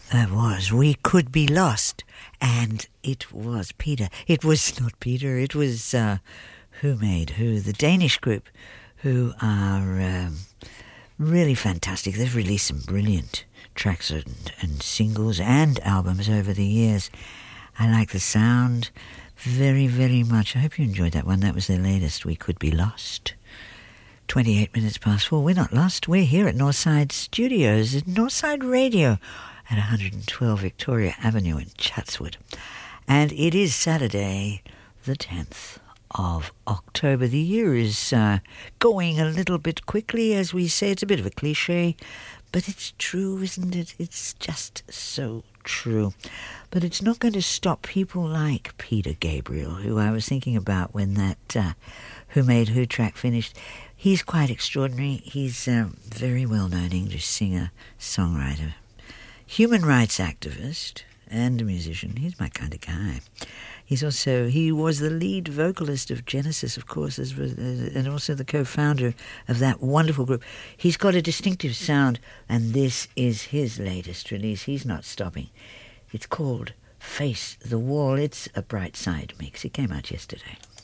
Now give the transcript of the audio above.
That was We Could Be Lost. And it was Peter. It was not Peter. It was Who Made Who, the Danish group, who are really fantastic. They've released some brilliant tracks and singles and albums over the years. I like the sound very, very much. I hope you enjoyed that one. That was their latest, We Could Be Lost. 28 minutes past 4. We're not lost. We're here at Northside Studios at Northside Radio at 112 Victoria Avenue in Chatswood. And it is Saturday, the 10th of October. The year is going a little bit quickly, as we say. It's a bit of a cliche, but it's true, isn't it? It's just so true. But it's not going to stop people like Peter Gabriel, who I was thinking about when that Who Made Who track finished. He's quite extraordinary. He's a very well-known English singer, songwriter, human rights activist, and a musician. He's my kind of guy. He was the lead vocalist of Genesis, of course, and also the co-founder of that wonderful group. He's got a distinctive sound, and this is his latest release. He's not stopping. It's called Face the Wall. It's a Bright Side mix. It came out yesterday.